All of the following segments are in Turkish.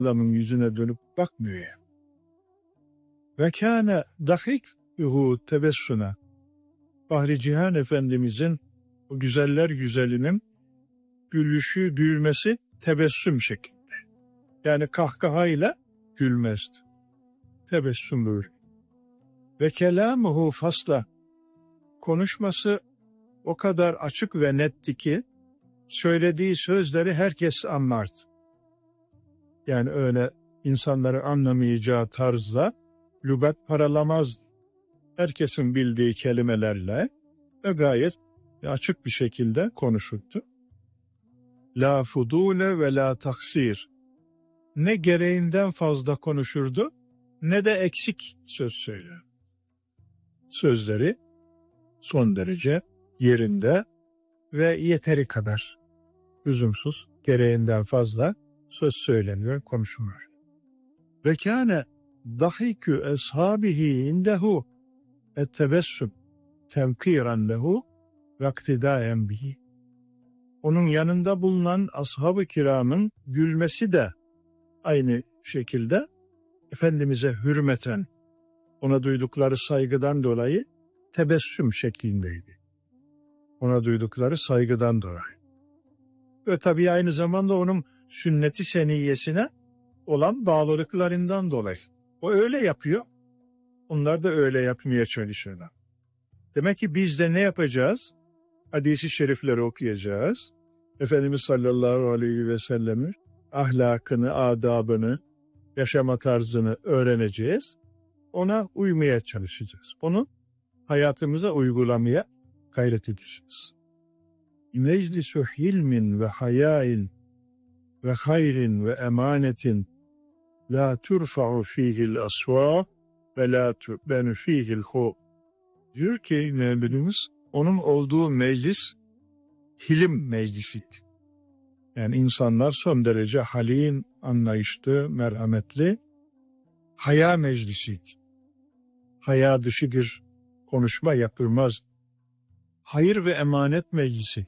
adamın yüzüne dönüp bakmıyor ya. Ve kâne dahikuhu tebessüme. Bahri Cihan Efendimizin o güzeller güzelinin gülüşü, gülmesi tebessüm şeklinde. Yani kahkahayla gülmezdi. Tebessüm böyle. Ve kelamuhu fasla. Konuşması o kadar açık ve netti ki söylediği sözleri herkes anlardı. Yani öyle insanları anlamayacağı tarzda lügat paralamazdı. Herkesin bildiği kelimelerle ve gayet açık bir şekilde konuşurdu. La fudule ve la taksir. Ne gereğinden fazla konuşurdu ne de eksik söz söyler. Sözleri son derece yerinde ve yeteri kadar lüzumsuz, gereğinden fazla söz söyleniyor, konuşuluyor. Ve kâne dahikü eshabihi indehu ettebessüm temkiran lehu ve iktidâen bihi. Onun yanında bulunan ashab-ı kiramın gülmesi de aynı şekilde Efendimiz'e hürmeten, ona duydukları saygıdan dolayı tebessüm şeklindeydi. Ona duydukları saygıdan dolayı. Ve tabii aynı zamanda onun sünnet-i seniyyesine olan bağlılıklarından dolayı. O öyle yapıyor, onlar da öyle yapmaya çalışıyorlar. Demek ki biz de ne yapacağız? Hadis-i şerifleri okuyacağız. Efendimiz sallallahu aleyhi ve sellem'in ahlakını, adabını, yaşama tarzını öğreneceğiz. Ona uymaya çalışacağız. Onu hayatımıza uygulamaya gayret edeceğiz. Meclis-u hilmin ve hayain ve hayrin ve emanetin la turfa'u fihil asva ve la tu'benu fihil hu. Diyor ki Nebimiz, onun olduğu meclis hilim meclisiydi. Yani insanlar son derece halim, anlayışlı, merhametli, haya meclisiydi. Haya dışı bir konuşma yapılmaz. Hayır ve emanet meclisi.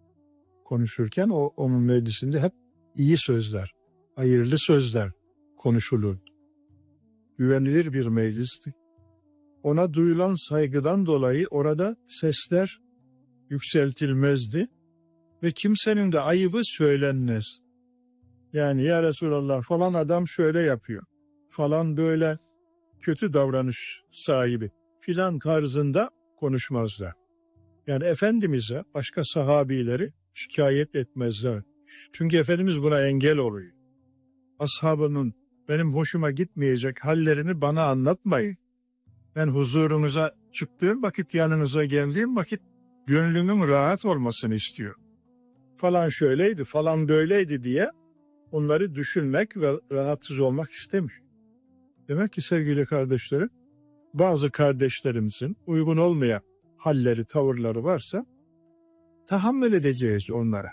Konuşurken onun meclisinde hep iyi sözler, hayırlı sözler konuşulur. Güvenilir bir meclisti. Ona duyulan saygıdan dolayı orada sesler yükseltilmezdi ve kimsenin de ayıbı söylenmez. Yani ya Resulallah falan adam şöyle yapıyor, falan böyle kötü davranış sahibi filan tarzında konuşmazlar. Yani Efendimiz'e başka sahabileri şikayet etmezler. Çünkü Efendimiz buna engel oluyor. Ashabının benim hoşuma gitmeyecek hallerini bana anlatmayın. Ben huzurunuza çıktığım vakit, yanınıza geldiğim vakit gönlümün rahat olmasını istiyor. Falan şöyleydi, falan böyleydi diye onları düşünmek ve rahatsız olmak istemiyor. Demek ki sevgili kardeşlerim, bazı kardeşlerimizin uygun olmayan halleri, tavırları varsa tahammül edeceğiz onlara.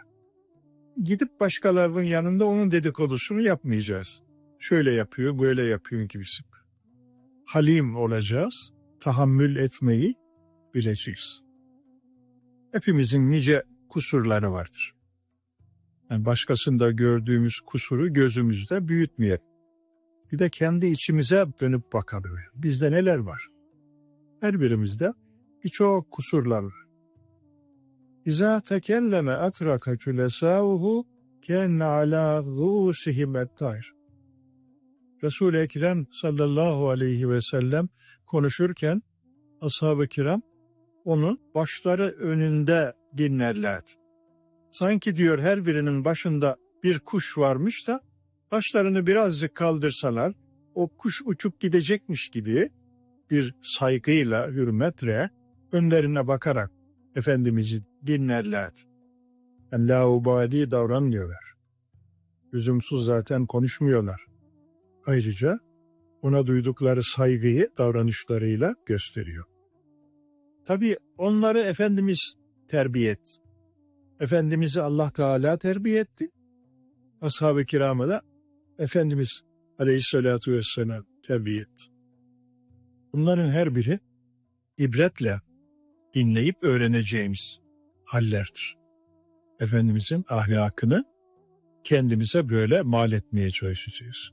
Gidip başkalarının yanında onun dedikodusunu yapmayacağız. Şöyle yapıyor, böyle yapıyor gibisi. Halim olacağız, tahammül etmeyi bileceğiz. Hepimizin nice kusurları vardır. Yani başkasında gördüğümüz kusuru gözümüzde büyütmeyelim. Bir de kendi içimize dönüp bakalım. Bizde neler var? Her birimizde birçok kusurlar var. İzâ tekelleme atraka külesâuhu kenne alâ zûsihim et-tayr. Resul-i Ekrem sallallahu aleyhi ve sellem konuşurken ashab-ı kiram onun başları önünde dinlerlerdi. Sanki diyor her birinin başında bir kuş varmış da başlarını birazcık kaldırsalar o kuş uçup gidecekmiş gibi bir saygıyla, hürmetle önlerine bakarak Efendimiz'i dinlerlerdi. Yani laubali davranmıyorlar. Lüzumsuz zaten konuşmuyorlar. Ayrıca ona duydukları saygıyı davranışlarıyla gösteriyor. Tabii onları Efendimiz terbiye etti. Efendimiz'i Allah Teala terbiye etti. Ashab-ı kiramı da Efendimiz Aleyhisselatü Vesselam terbiye etti. Bunların her biri ibretle dinleyip öğreneceğimiz hallerdir. Efendimizin ahlakını kendimize böyle mal etmeye çalışacağız.